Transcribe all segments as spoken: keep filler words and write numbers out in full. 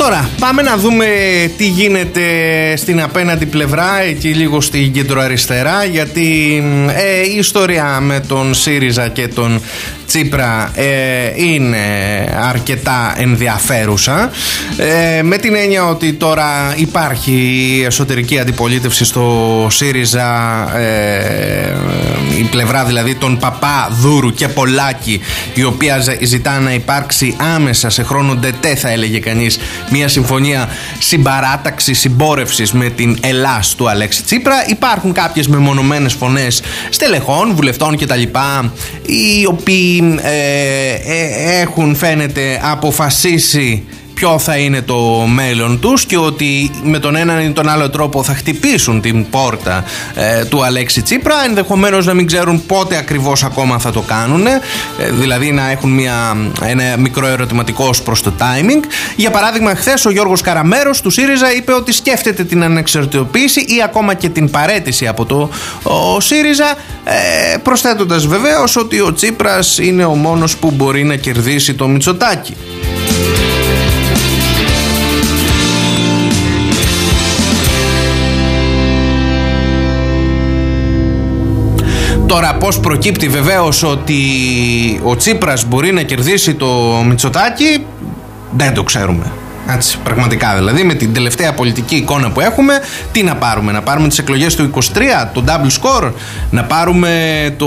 Τώρα πάμε να δούμε τι γίνεται στην απέναντι πλευρά, εκεί λίγο στην κεντροαριστερά, γιατί ε, η ιστορία με τον ΣΥΡΙΖΑ και τον Τσίπρα ε, είναι αρκετά ενδιαφέρουσα, ε, με την έννοια ότι τώρα υπάρχει εσωτερική αντιπολίτευση στο ΣΥΡΙΖΑ, ε, η πλευρά δηλαδή των Παπαδούρου και Πολάκη, η οποία ζητά να υπάρξει άμεσα σε χρόνο ντετέ, θα έλεγε κανείς, μια συμφωνία συμπαράταξης, συμπόρευσης με την Ελλάς του Αλέξη Τσίπρα. Υπάρχουν κάποιες μεμονωμένες φωνές στελεχών, βουλευτών κτλ, οι οποίοι ε, ε, έχουν, φαίνεται, αποφασίσει ποιο θα είναι το μέλλον τους και ότι με τον έναν ή τον άλλο τρόπο θα χτυπήσουν την πόρτα ε, του Αλέξη Τσίπρα, ενδεχομένως να μην ξέρουν πότε ακριβώς ακόμα θα το κάνουν, ε, δηλαδή να έχουν μια, ένα μικρό ερωτηματικό ως προς το timing. Για παράδειγμα, χθες ο Γιώργος Καραμέρος του ΣΥΡΙΖΑ είπε ότι σκέφτεται την ανεξαρτητοποίηση ή ακόμα και την παραίτηση από το ο ΣΥΡΙΖΑ, ε, προσθέτοντας βεβαίως ότι ο Τσίπρας είναι ο μόνος που μπορεί να κερδίσει το Μητσοτάκη. Τώρα πώς προκύπτει βεβαίως ότι ο Τσίπρας μπορεί να κερδίσει το Μητσοτάκη, δεν το ξέρουμε. Έτσι, πραγματικά δηλαδή, με την τελευταία πολιτική εικόνα που έχουμε, τι να πάρουμε? Να πάρουμε τις εκλογές του είκοσι τρία, το double score, να πάρουμε το,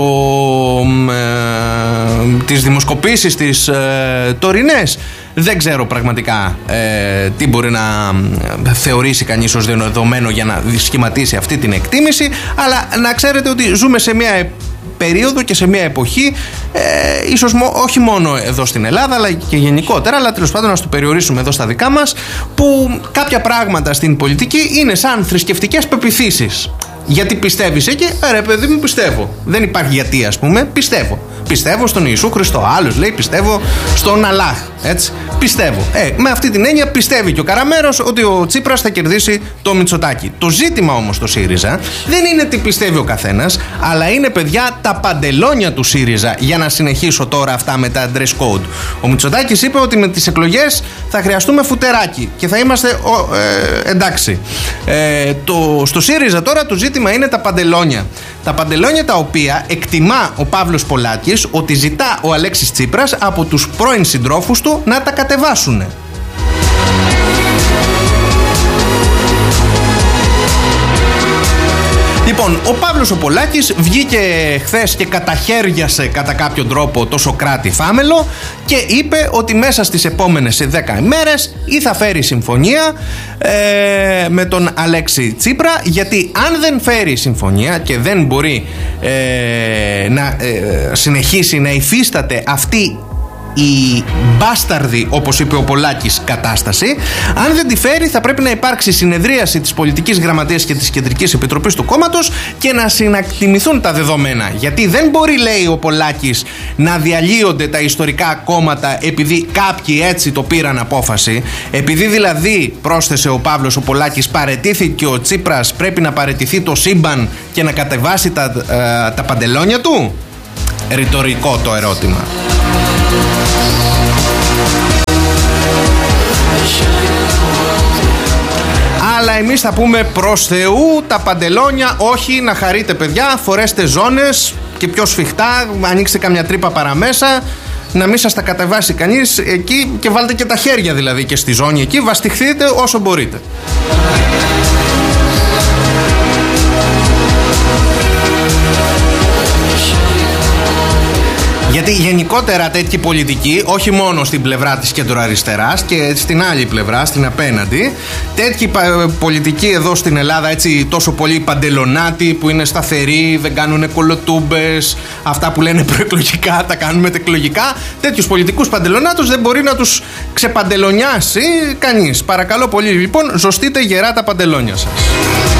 ε, τις δημοσκοπήσεις τις ε, τωρινές? Δεν ξέρω πραγματικά ε, τι μπορεί να θεωρήσει κανείς ως δεδομένο για να σχηματίσει αυτή την εκτίμηση, αλλά να ξέρετε ότι ζούμε σε μια περίοδο και σε μια εποχή, ε, ίσως μο, όχι μόνο εδώ στην Ελλάδα αλλά και γενικότερα, αλλά τέλος πάντων να το περιορίσουμε εδώ στα δικά μας, που κάποια πράγματα στην πολιτική είναι σαν θρησκευτικές πεποιθήσεις. Γιατί πιστεύεις εκεί? Ρε παιδί μου, πιστεύω. Δεν υπάρχει γιατί, ας πούμε, πιστεύω. Πιστεύω στον Ιησού Χριστό. Άλλος λέει πιστεύω στον Αλλάχ. Έτσι. Πιστεύω. Ε, με αυτή την έννοια πιστεύει και ο Καραμέρος ότι ο Τσίπρας θα κερδίσει το Μητσοτάκη. Το ζήτημα όμως στο ΣΥΡΙΖΑ δεν είναι τι πιστεύει ο καθένας, αλλά είναι, παιδιά, τα παντελόνια του ΣΥΡΙΖΑ. Για να συνεχίσω τώρα αυτά με τα dress code. Ο Μητσοτάκης είπε ότι με τις εκλογές θα χρειαστούμε φουτεράκι και θα είμαστε ο, ε, εντάξει. Ε, το, στο ΣΥΡΙΖΑ τώρα το ζήτημα είναι τα παντελόνια. Τα παντελόνια τα οποία εκτιμά ο Παύλος Πολάκης ότι ζητά ο Αλέξης Τσίπρας από τους πρώην συντρόφους του να τα κατεβάσουν. Λοιπόν, ο Παύλος ο Πολάκης βγήκε χθες και καταχέριασε κατά κάποιον τρόπο το Σωκράτη Φάμελο και είπε ότι μέσα στις επόμενες δέκα ημέρες ή θα φέρει συμφωνία ε, με τον Αλέξη Τσίπρα, γιατί αν δεν φέρει συμφωνία και δεν μπορεί ε, να ε, συνεχίσει να υφίσταται αυτή η μπάσταρδη, όπως είπε ο Πολάκης, κατάσταση, αν δεν τη φέρει θα πρέπει να υπάρξει συνεδρίαση της Πολιτικής Γραμματείας και της Κεντρικής Επιτροπής του κόμματος και να συνακτιμηθούν τα δεδομένα. Γιατί δεν μπορεί, λέει ο Πολάκης, να διαλύονται τα ιστορικά κόμματα επειδή κάποιοι έτσι το πήραν απόφαση. Επειδή δηλαδή, πρόσθεσε ο Παύλος ο Πολάκης, παραιτήθηκε ο Τσίπρας, πρέπει να παραιτηθεί το σύμπαν και να κατεβάσει τα, ε, τα παντελόνια του? Ρητορικό το ερώτημα. Αλλά εμείς θα πούμε προς Θεού τα παντελόνια, όχι, να χαρείτε, παιδιά, φορέστε ζώνες και πιο σφιχτά, ανοίξτε καμιά τρύπα παραμέσα, να μην σας τα κατεβάσει κανείς εκεί, και βάλτε και τα χέρια δηλαδή και στη ζώνη εκεί, βαστιχθείτε όσο μπορείτε. Γιατί γενικότερα τέτοιοι πολιτικοί, όχι μόνο στην πλευρά της κεντροαριστεράς και στην άλλη πλευρά, στην απέναντι, τέτοιοι πολιτικοί εδώ στην Ελλάδα, έτσι τόσο πολύ παντελονάτοι, που είναι σταθεροί, δεν κάνουν κολοτούμπες, αυτά που λένε προεκλογικά τα κάνουν μετεκλογικά, τέτοιους πολιτικούς παντελονάτους δεν μπορεί να τους ξεπαντελονιάσει κανείς. Παρακαλώ πολύ, λοιπόν, ζωστείτε γερά τα παντελόνια σας.